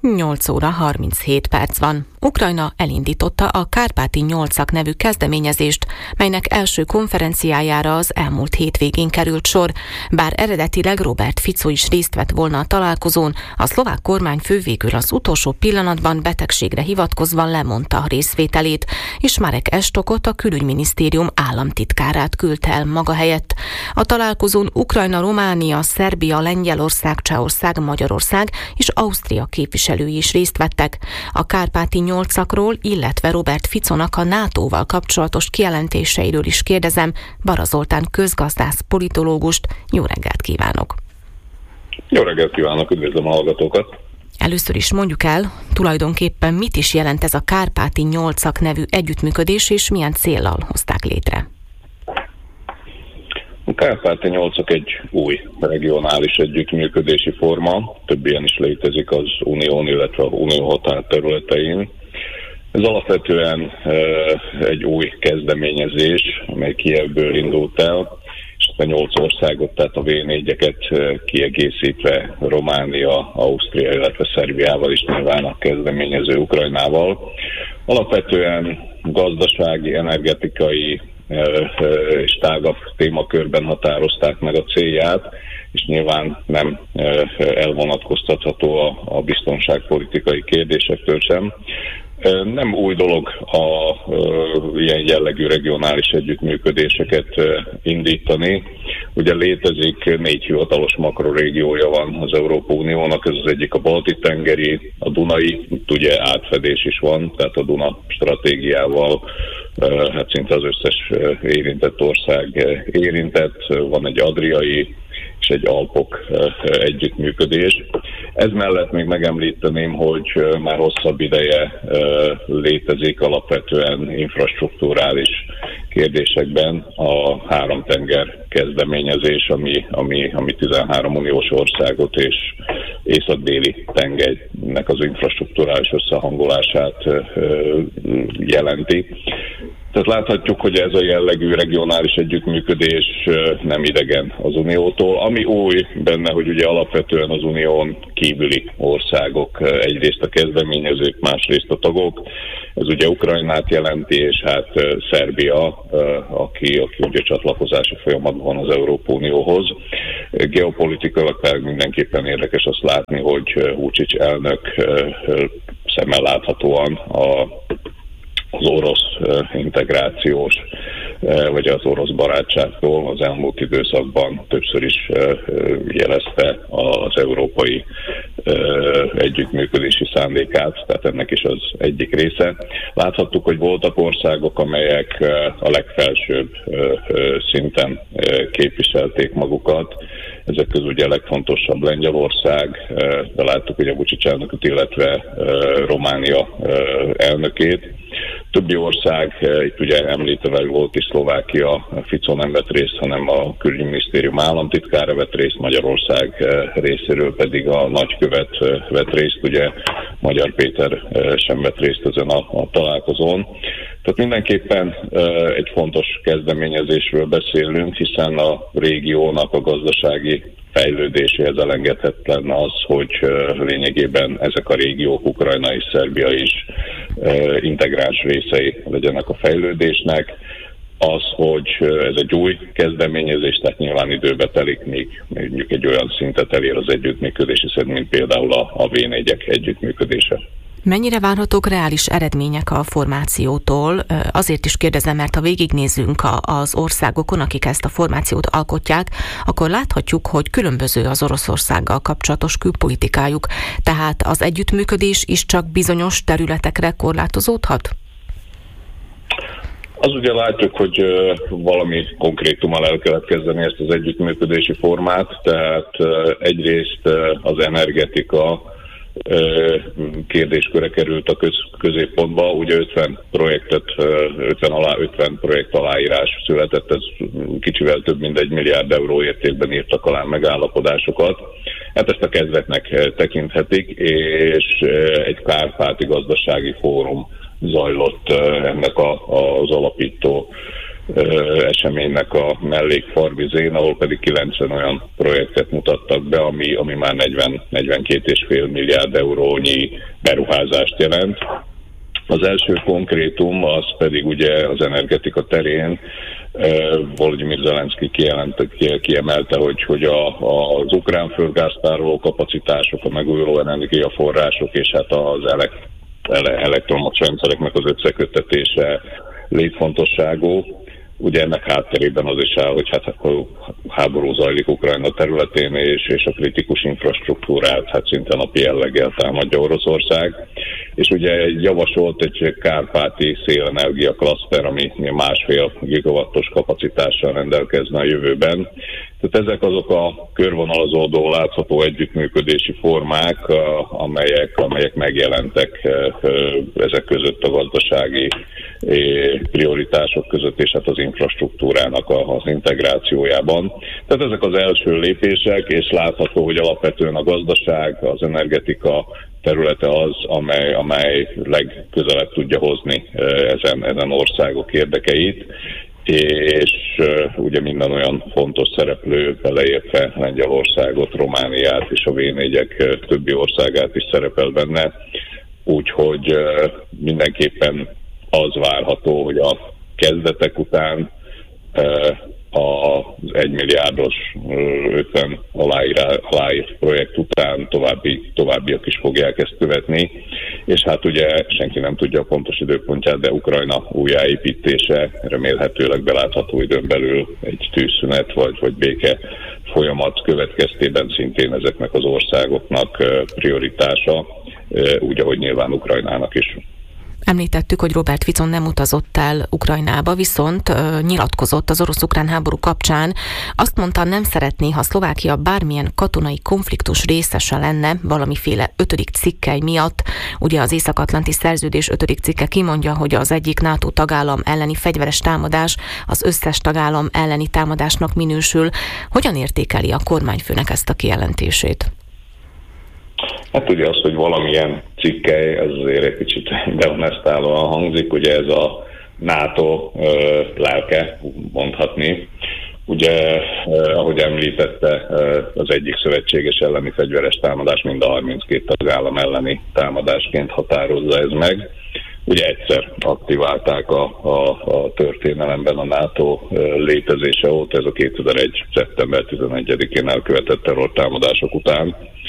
8 óra 37 perc van. Ukrajna elindította a Kárpáti Nyolcak nevű kezdeményezést, melynek első konferenciájára az elmúlt hétvégén került sor. Bár eredetileg Robert Fico is részt vett volna a találkozón, a szlovák kormányfő végül az utolsó pillanatban betegségre hivatkozva lemondta részvételét, és Marek Estokot, a külügyminisztérium államtitkárát küldte el maga helyett. A találkozón Ukrajna, Románia, Szerbia, Lengyelország, Csehország, Magyarország és Ausztria képviselői is részt vettek. A Kárpáti Nyolcakról, illetve Robert Ficónak a NATO-val kapcsolatos kijelentéseiről is kérdezem Bara Zoltán közgazdász politológust. Jó reggelt kívánok! Jó reggelt kívánok, üdvözlöm a hallgatókat! Először is mondjuk el, tulajdonképpen mit is jelent ez a Kárpáti Nyolcak nevű együttműködés, és milyen céllal hozták létre? A Kárpáti Nyolcak egy új regionális együttműködési forma, több ilyen is létezik az Unión, illetve a Unió határterületein. Ez alapvetően egy új kezdeményezés, amely Kijevből indult el, és a 8 országot, tehát a V4-eket kiegészítve Románia, Ausztria, illetve Szerbiával is nyilván a kezdeményező Ukrajnával. Alapvetően gazdasági, energetikai és tágabb témakörben határozták meg a célját, és nyilván nem elvonatkoztatható a biztonságpolitikai kérdésektől sem. Nem új dolog ilyen jellegű regionális együttműködéseket indítani. Ugye létezik 4 hivatalos makrorégiója van az Európai Uniónak, ez az egyik a Balti-tengeri, a Dunai, itt ugye átfedés is van, tehát a Duna stratégiával hát szinte az összes érintett ország érintett, van egy adriai és egy Alpok együttműködés. Ez mellett még megemlíteném, hogy már hosszabb ideje létezik alapvetően infrastrukturális kérdésekben a Háromtenger kezdeményezés, ami 13 uniós országot és észak-déli tengernek az infrastrukturális összehangolását jelenti. Tehát láthatjuk, hogy ez a jellegű regionális együttműködés nem idegen az Uniótól. Ami új benne, hogy ugye alapvetően az Unión kívüli országok, egyrészt a kezdeményezők, másrészt a tagok. Ez ugye Ukrajnát jelenti, és hát Szerbia, aki ugye csatlakozási folyamatban van az Európai Unióhoz. Geopolitikailag pedig mindenképpen érdekes azt látni, hogy Vučić elnök szemmel láthatóan az orosz integrációs, vagy az orosz barátságtól az elmúlt időszakban többször is jelezte az európai együttműködési szándékát, tehát ennek is az egyik része. Láthattuk, hogy voltak országok, amelyek a legfelsőbb szinten képviselték magukat. Ezek közül ugye a legfontosabb Lengyelország, de láttuk, hogy a Vučić elnököt, illetve Románia elnökét. Többi ország, itt ugye említve volt is Szlovákia, Fico nem vett részt, hanem a külügyminisztérium államtitkára vett részt, Magyarország részéről pedig a nagykövet vett részt, ugye Magyar Péter sem vett részt ezen a találkozón. Tehát mindenképpen egy fontos kezdeményezésről beszélünk, hiszen a régiónak a gazdasági fejlődéséhez elengedhetetlen az, hogy lényegében ezek a régiók, Ukrajna és Szerbia is integráns részei legyenek a fejlődésnek. Az, hogy ez egy új kezdeményezés, tehát nyilván időbe telik, még mondjuk egy olyan szintet elér az együttműködés, hiszen mint például a V4-ek együttműködése. Mennyire várhatók reális eredmények a formációtól? Azért is kérdezem, mert ha végignézünk az országokon, akik ezt a formációt alkotják, akkor láthatjuk, hogy különböző az Oroszországgal kapcsolatos külpolitikájuk. Tehát az együttműködés is csak bizonyos területekre korlátozódhat? Az ugye látjuk, hogy valami konkrétummal el kellett kezdeni ezt az együttműködési formát, tehát egyrészt az energetika kérdésköre került a középpontba, ugye 50 projekt aláírás született, ez kicsivel több mint 1 milliárd euró értékben írtak alá megállapodásokat. Hát ezt a kezdetnek tekinthetik, és egy kárpáti gazdasági fórum zajlott ennek az alapító eseménynek a mellékfarvizén, ahol pedig 90 olyan projektet mutattak be, ami már 42,5 milliárd eurónyi beruházást jelent. Az első konkrétum az pedig ugye az energetika terén. Volodymyr Zelenszky kiemelte, hogy az ukrán földgáztároló kapacitások, a megújuló energiaforrások és hát az elektromos rendszereknek az összeköttetése létfontosságú. Ugye ennek hátterében az is áll, hogy hát háború zajlik Ukrajna területén, és a kritikus infrastruktúrát hát szinte napi jelleggel támadja Oroszország. És ugye javasolt egy kárpáti szélenergia klaszter, ami 1,5 gigawattos kapacitással rendelkezne a jövőben. Tehát ezek azok a körvonalazódó, látható együttműködési formák, amelyek megjelentek ezek között a gazdasági prioritások között, és hát az infrastruktúrának az integrációjában. Tehát ezek az első lépések, és látható, hogy alapvetően a gazdaság, az energetika területe az, amely legközelebb tudja hozni ezen országok érdekeit, és ugye minden olyan fontos szereplő, beleértve Lengyelországot, Romániát és a V4-ek többi országát is szerepel benne, úgyhogy mindenképpen az várható, hogy a kezdetek után az 1 milliárdos 50 aláírt projekt után továbbiak is fogják ezt követni, és hát ugye senki nem tudja a pontos időpontját, de Ukrajna újjáépítése remélhetőleg belátható időn belül egy tűzszünet vagy béke folyamat következtében szintén ezeknek az országoknak prioritása, úgy, ahogy nyilván Ukrajnának is. Említettük, hogy Robert Fico nem utazott el Ukrajnába, viszont nyilatkozott az orosz-ukrán háború kapcsán. Azt mondta, nem szeretné, ha Szlovákia bármilyen katonai konfliktus részese lenne valamiféle 5. cikkely miatt. Ugye az Észak-atlanti szerződés 5. cikke kimondja, hogy az egyik NATO tagállam elleni fegyveres támadás az összes tagállam elleni támadásnak minősül. Hogyan értékeli a kormányfőnek ezt a kijelentését? Hát ugye az, hogy valamilyen cikkely, ez azért egy kicsit dehonestálóan hangzik, ugye ez a NATO lelke, mondhatni. Ugye, ahogy említette, az egyik szövetséges elleni fegyveres támadás mind a 32 tagállam elleni támadásként határozza ez meg. Ugye egyszer aktiválták a történelemben a NATO létezése óta, ez a 2001. szeptember 11-én elkövetett terrortámadások után.